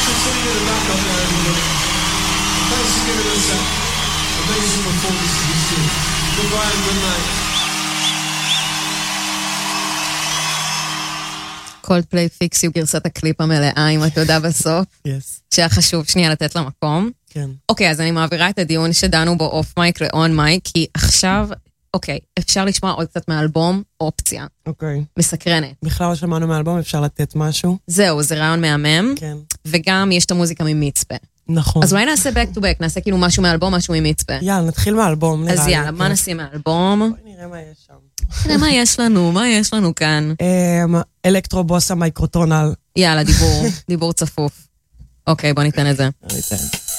Thanks for tuning in to Back Up there, everybody. Thanks for giving us that amazing performance to this year. Goodbye and good night. קולדפליי פיקסיו גרסת הקליפ המלאה עם התודה בסוף. שהיה חשוב שנייה לתת למקום. כן. אוקיי, אז אני מעבירה את הדיון שדנו בו אוף מייק לאון מייק, כי עכשיו, אוקיי, אפשר לשמוע עוד קצת מהאלבום, אופציה. אוקיי. מסקרנת. בכלל לא שמענו מהאלבום, אפשר לתת משהו? זהו, זה רעיון מהמם. כן. וגם יש את המוזיקה ממצפה. נכון. אז אולי נעשה back to back, נעשה כאילו משהו מהאלבום, משהו ממצפה. יאללה, נתחיל מהאלבום. אז יאללה, מה נשים מהאלבום? בואי נראה מה יש שם. נראה מה יש לנו כאן. אלקטרובוסה מייקרוטונל. יאללה, דיבור צפוף. אוקיי, בוא ניתן את זה. ניתן.